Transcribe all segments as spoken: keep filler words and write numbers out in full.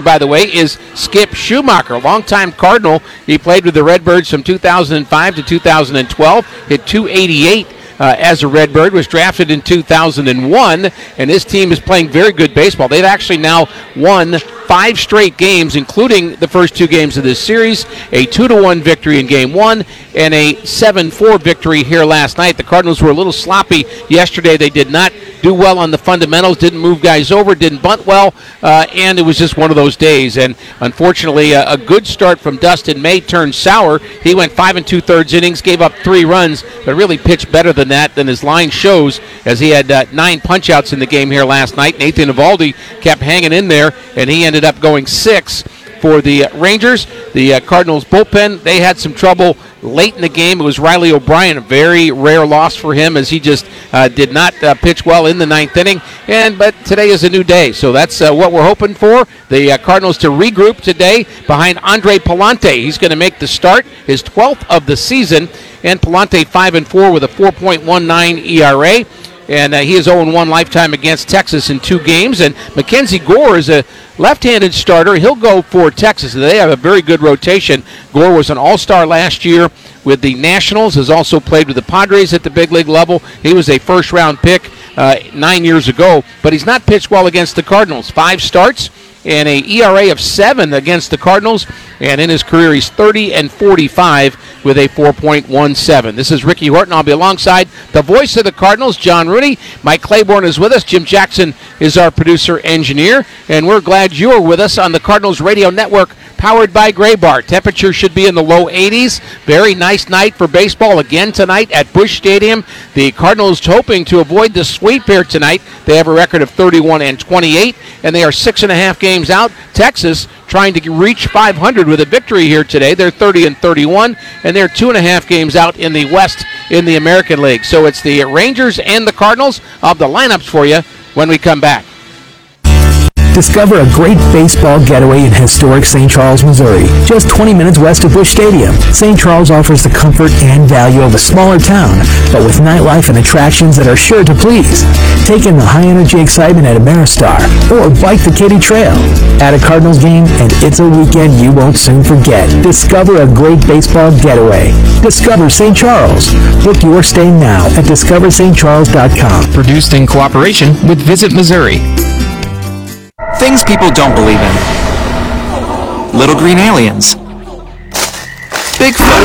by the way, is Skip Schumacher, longtime Cardinal. He played with the Redbirds from two thousand five to two thousand twelve, hit two eighty-eight uh, as a Redbird, was drafted in two thousand one, and this team is playing very good baseball. They've actually now won five straight games, including the first two games of this series, a two to one victory in game one, and a seven four victory here last night. The Cardinals were a little sloppy yesterday. They did not do well on the fundamentals, didn't move guys over, didn't bunt well, uh, and it was just one of those days. And unfortunately, a, a good start from Dustin May turned sour. He went five and two-thirds innings, gave up three runs, but really pitched better than that, than his line shows, as he had uh, nine punch-outs in the game here last night. Nathan Eovaldi kept hanging in there, and he ended up going six for the Rangers. The uh, Cardinals bullpen, they had some trouble late in the game. It was Riley O'Brien, a very rare loss for him, as he just uh, did not uh, pitch well in the ninth inning. And but today is a new day, so that's uh, what we're hoping for. The uh, Cardinals to regroup today behind Andre Palante. He's going to make the start, his twelfth of the season, and Palante five and four with a four point one nine E R A. And uh, he is oh and one lifetime against Texas in two games. And Mackenzie Gore is a left-handed starter. He'll go for Texas. They have a very good rotation. Gore was an all-star last year with the Nationals, has also played with the Padres at the big league level. He was a first-round pick uh, nine years ago, but he's not pitched well against the Cardinals. Five starts and a E R A of seven against the Cardinals, and in his career he's thirty and forty-five with a four point one seven. This is Ricky Horton. I'll be alongside the voice of the Cardinals, John Rooney. Mike Claiborne is with us. Jim Jackson is our producer engineer, and we're glad you're with us on the Cardinals Radio Network, powered by Graybar. Temperature should be in the low eighties. Very nice night for baseball again tonight at Busch Stadium. The Cardinals hoping to avoid the sweep here tonight. They have a record of thirty-one and twenty-eight, and they are six and a half games out. Texas trying to reach five hundred with a victory here today. They're thirty and thirty-one, and they're two and a half games out in the West in the American League. So it's the Rangers and the Cardinals. I'll have the lineups for you when we come back. Discover a great baseball getaway in historic Saint Charles, Missouri, just twenty minutes west of Busch Stadium. Saint Charles offers the comfort and value of a smaller town, but with nightlife and attractions that are sure to please. Take in the high-energy excitement at Ameristar, or bike the Katy Trail. At a Cardinals game, and it's a weekend you won't soon forget. Discover a great baseball getaway. Discover Saint Charles. Book your stay now at discover st charles dot com. Produced in cooperation with Visit Missouri. Things people don't believe in. Little green aliens. Bigfoot.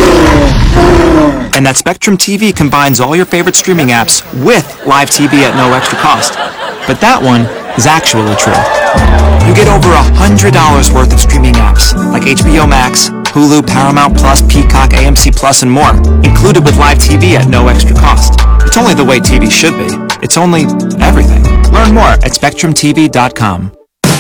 And that Spectrum T V combines all your favorite streaming apps with live T V at no extra cost. But that one is actually true. You get over one hundred dollars worth of streaming apps, like H B O Max, Hulu, Paramount Plus, Peacock, A M C Plus, and more, included with live T V at no extra cost. It's only the way T V should be. It's only everything. Learn more at spectrum t v dot com.